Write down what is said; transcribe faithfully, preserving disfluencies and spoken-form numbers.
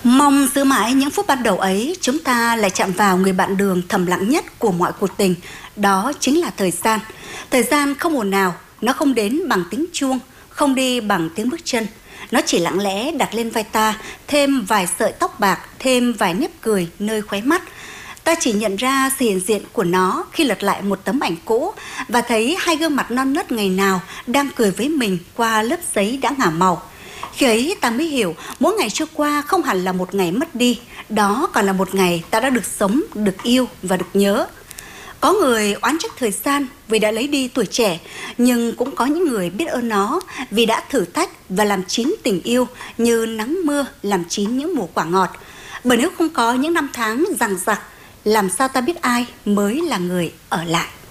Mong giữ mãi những phút ban đầu ấy, chúng ta lại chạm vào người bạn đường thầm lặng nhất của mọi cuộc tình. Đó chính là thời gian. Thời gian không ồn ào, nó không đến bằng tiếng chuông, không đi bằng tiếng bước chân. Nó chỉ lặng lẽ đặt lên vai ta thêm vài sợi tóc bạc, thêm vài nếp cười nơi khóe mắt. Ta chỉ nhận ra sự hiện diện của nó khi lật lại một tấm ảnh cũ và thấy hai gương mặt non nớt ngày nào đang cười với mình qua lớp giấy đã ngả màu. Khi ấy ta mới hiểu mỗi ngày trôi qua không hẳn là một ngày mất đi, đó còn là một ngày ta đã được sống, được yêu và được nhớ. Có người oán trách thời gian vì đã lấy đi tuổi trẻ, nhưng cũng có những người biết ơn nó vì đã thử thách và làm chín tình yêu như nắng mưa làm chín những mùa quả ngọt. Bởi nếu không có những năm tháng dằng dặc, làm sao ta biết ai mới là người ở lại.